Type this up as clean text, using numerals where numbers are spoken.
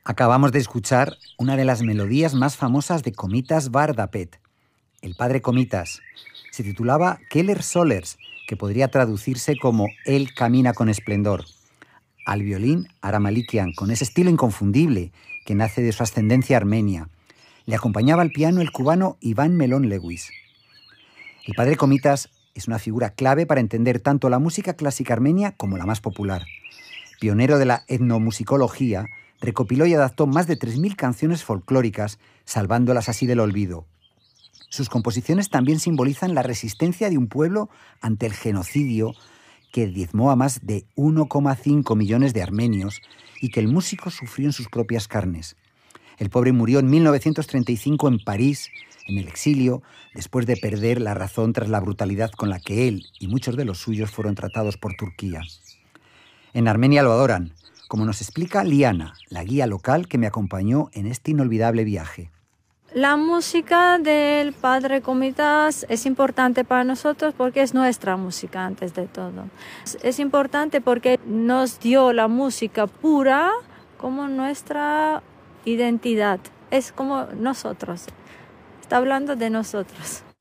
Acabamos de escuchar una de las melodías más famosas de Komitas Bar Dapet, el padre Komitas. Se titulaba Keller Solers, que podría traducirse como Él camina con esplendor. Al violín, Ara Malikian, con ese estilo inconfundible que nace de su ascendencia armenia. Le acompañaba al piano el cubano Iván Melón Lewis. El padre Komitas es una figura clave para entender tanto la música clásica armenia como la más popular. Pionero de la etnomusicología, recopiló y adaptó más de 3.000 canciones folclóricas, salvándolas así del olvido. Sus composiciones también simbolizan la resistencia de un pueblo ante el genocidio que diezmó a más de 1,5 millones de armenios y que el músico sufrió en sus propias carnes. El pobre murió en 1935 en París, en el exilio, después de perder la razón tras la brutalidad con la que él y muchos de los suyos fueron tratados por Turquía. En Armenia lo adoran, como nos explica Liana, la guía local que me acompañó en este inolvidable viaje. La música del padre Komitas es importante para nosotros porque es nuestra música antes de todo. Es importante porque nos dio la música pura como nuestra identidad. Es como nosotros. Está hablando de nosotros.